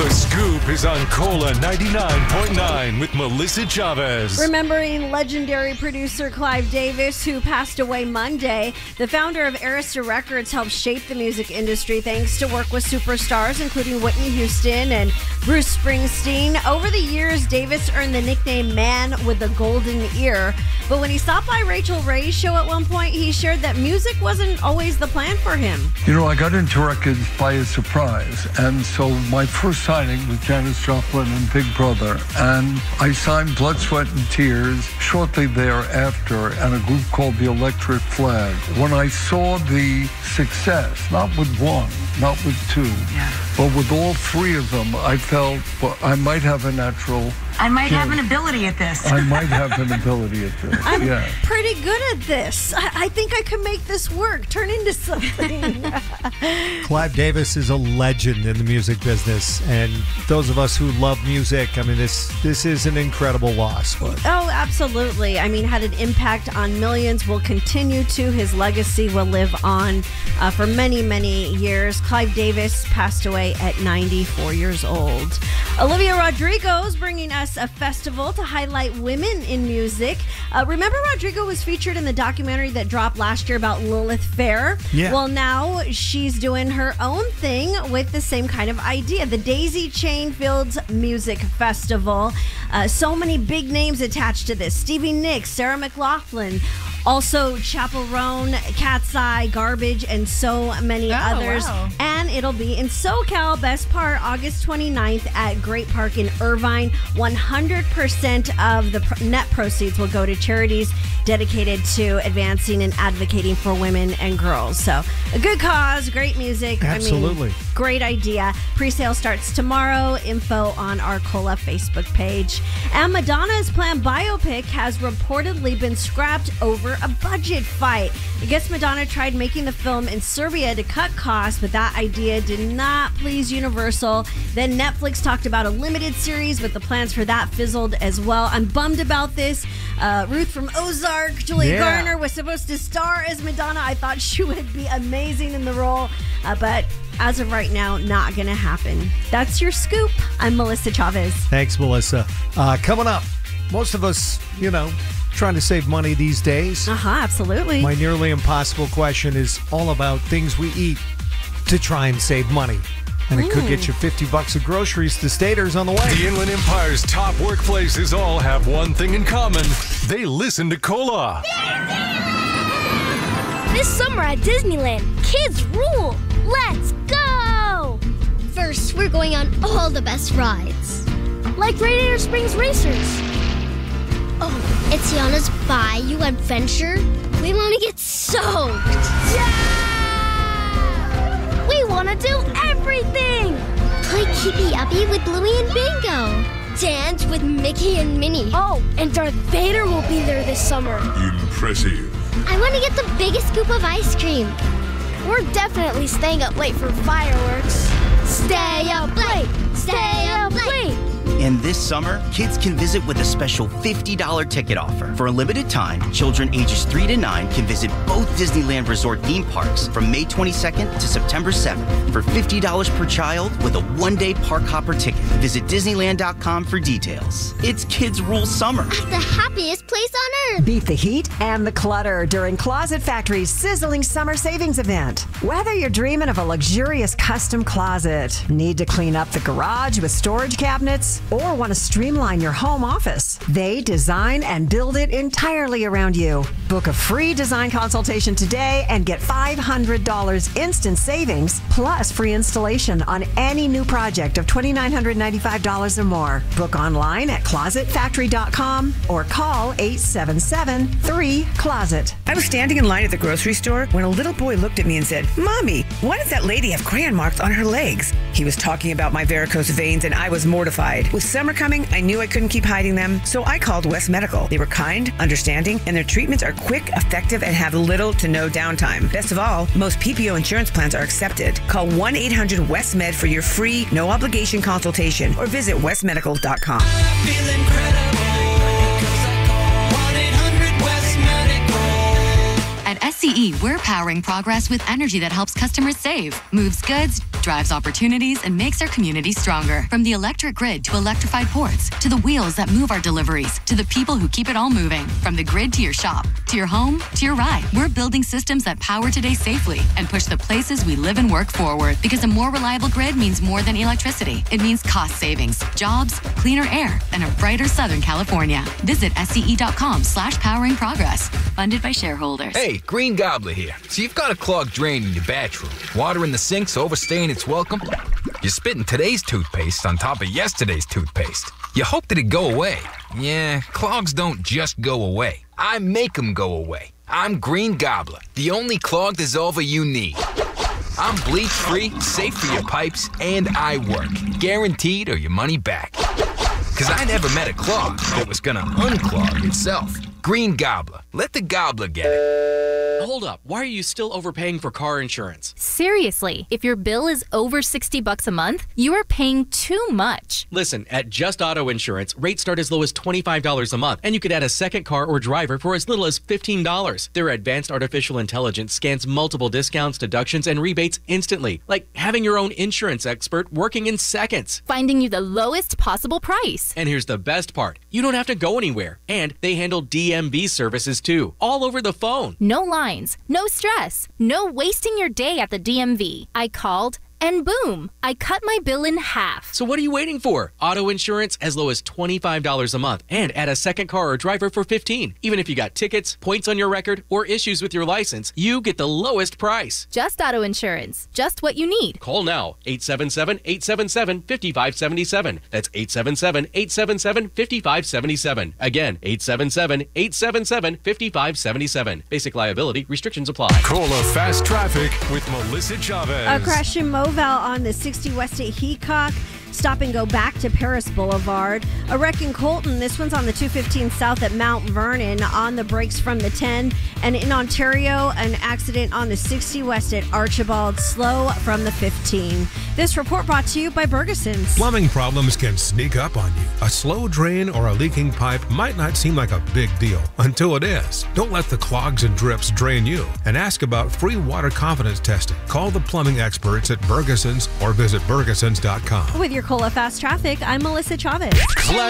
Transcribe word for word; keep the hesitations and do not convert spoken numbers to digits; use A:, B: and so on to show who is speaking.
A: The Scoop is on Cola ninety-nine point nine with Melissa Chavez.
B: Remembering legendary producer Clive Davis, who passed away Monday, the founder of Arista Records helped shape the music industry thanks to work with superstars including Whitney Houston and Bruce Springsteen. Over the years, Davis earned the nickname Man with the Golden Ear. But when he stopped by Rachel Ray's show at one point, he shared that music wasn't always the plan for him.
C: You know, I got into records by a surprise. And so my first signing was Janis Joplin and Big Brother. And I signed Blood, Sweat, and Tears shortly thereafter and a group called the Electric Flag. When I saw the success, not with one, not with two, yeah. but with all three of them, I felt well, I might have a natural...
D: I might
C: gift.
D: have an ability at this.
C: I might have an ability at this,
B: I'm
C: yeah.
B: pretty good at this. I, I think I could make this work, turn into something.
E: Clive Davis is a legend in the music business, and those of us who love music, I mean, this this is an incredible loss. But.
B: Oh, absolutely. I mean, had an impact on millions, will continue to. His legacy will live on uh, for many, many years. Clive Davis passed away at ninety-four years old. Olivia Rodrigo's bringing us a festival to highlight women in music. Uh, remember Rodrigo was featured in the documentary that dropped last year about Lilith Fair?
E: Yeah.
B: Well, now she's doing her own thing with the same kind of idea. The Daisy Chain Fields Music Festival. Uh, so many big names attached to this. Stevie Nicks, Sarah McLachlan, also Chappell Roan, Cat's Eye, Garbage, and so many
D: oh,
B: others.
D: Wow.
B: And it'll be in SoCal, best part, August twenty-ninth at Great Park in Irvine. one hundred percent of the net proceeds will go to charities dedicated to advancing and advocating for women and girls. So a good cause, great music.
E: Absolutely.
B: I mean, great idea. Pre-sale starts tomorrow. Info on our Cola Facebook page. And Madonna's planned biopic has reportedly been scrapped over a budget fight. I guess Madonna tried making the film in Serbia to cut costs, but that idea did not please Universal. Then Netflix talked about a limited series, but the plans for that fizzled as well. I'm bummed about this. Uh, Ruth from Ozark, Julia
E: Yeah.
B: Garner was supposed to star as Madonna. I thought she would be amazing in the role, uh, but as of right now, not going to happen. That's your scoop. I'm Melissa Chavez.
E: Thanks, Melissa. Uh, coming up, most of us, you know, trying to save money these days.
B: Uh-huh, absolutely.
E: My nearly impossible question is all about things we eat to try and save money. And it could get you fifty bucks of groceries to Staters on the way.
A: The Inland Empire's top workplaces all have one thing in common. They listen to Cola.
F: This summer at Disneyland, kids rule! Let's go!
G: First, we're going on all the best rides.
F: Like Radiator Springs Racers.
G: Oh, it's Tiana's Bayou Adventure. We want to get soaked.
F: Yeah! We want to do everything!
G: Play Keepy Uppy with Bluey and Bingo. Dance with Mickey and Minnie.
F: Oh, and Darth Vader will be there this summer.
A: Impressive.
G: I want to get the biggest scoop of ice cream.
F: We're definitely staying up late for fireworks. Stay up late! Stay up late!
H: And this summer, kids can visit with a special fifty dollars ticket offer. For a limited time, children ages three to nine can visit both Disneyland Resort theme parks from May twenty-second to September seventh for fifty dollars per child with a one-day park hopper ticket. Visit Disneyland dot com for details. It's Kids Rule Summer.
G: At the happiest place on earth.
I: Beat the heat and the clutter during Closet Factory's sizzling summer savings event. Whether you're dreaming of a luxurious custom closet, need to clean up the garage with storage cabinets, or want to streamline your home office, they design and build it entirely around you. Book a free design consultation today and get five hundred dollars instant savings plus free installation on any new project of two thousand nine hundred ninety-five dollars or more. Book online at closet factory dot com or call eight seven seven, three, closet.
D: I was standing in line at the grocery store when a little boy looked at me and said, "Mommy, why does that lady have crayon marks on her legs?" He was talking about my varicose veins and I was mortified. With summer coming, I knew I couldn't keep hiding them, so I called West Medical. They were kind, understanding, and their treatments are quick, effective, and have little to no downtime. Best of all, most P P O insurance plans are accepted. Call one eight hundred West Med for your free, no-obligation consultation or visit west medical dot com.
J: At S S C E, we're powering progress with energy that helps customers save, moves goods, drives opportunities, and makes our community stronger. From the electric grid to electrified ports, to the wheels that move our deliveries, to the people who keep it all moving. From the grid to your shop, to your home, to your ride, we're building systems that power today safely and push the places we live and work forward. Because a more reliable grid means more than electricity. It means cost savings, jobs, cleaner air, and a brighter Southern California. Visit sce.com slash powering progress. Funded by shareholders.
K: Hey, Green Gobbler here. So you've got a clogged drain in your bathroom. Water in the sink's overstaying its welcome. You're spitting today's toothpaste on top of yesterday's toothpaste. You hope that it go away. Yeah, clogs don't just go away. I make them go away. I'm Green Gobbler, the only clog dissolver you need. I'm bleach-free, safe for your pipes, and I work. Guaranteed or your money back. Because I never met a clog that was gonna unclog itself. Green Gobbler. Let the gobbler get it.
L: Hold up. Why are you still overpaying for car insurance?
M: Seriously, if your bill is over sixty bucks a month, you are paying too much.
L: Listen, at Just Auto Insurance, rates start as low as twenty-five dollars a month, and you could add a second car or driver for as little as fifteen dollars. Their advanced artificial intelligence scans multiple discounts, deductions, and rebates instantly, like having your own insurance expert working in seconds.
M: Finding you the lowest possible price.
L: And here's the best part. You don't have to go anywhere, and they handle D M V services too, all over the phone.
M: No lines, no stress, no wasting your day at the D M V. I called, and boom, I cut my bill in half.
L: So what are you waiting for? Auto insurance as low as twenty-five dollars a month, and add a second car or driver for fifteen dollars. Even if you got tickets, points on your record, or issues with your license, you get the lowest price.
M: Just Auto Insurance, just what you need.
L: Call now, eight seven seven, eight seven seven, five five seven seven. That's eight seven seven, eight seven seven, five five seven seven. Again, eight seven seven, eight seven seven, five five seven seven. Basic liability restrictions apply.
A: Cola Fast Traffic with Melissa Chavez.
B: A crash in Moval on the sixty west at Heacock. Stop and go back to Paris Boulevard. A wreck in Colton. This one's on the two fifteen south at Mount Vernon on the brakes from the ten. And in Ontario, an accident on the sixty west at Archibald. Slow from the fifteen. This report brought to you by Bergeson's.
N: Plumbing problems can sneak up on you. A slow drain or a leaking pipe might not seem like a big deal until it is. Don't let the clogs and drips drain you. And ask about free water confidence testing. Call the plumbing experts at Bergeson's or visit Bergesons dot com.
B: With your Cola Fast Traffic, I'm Melissa Chavez.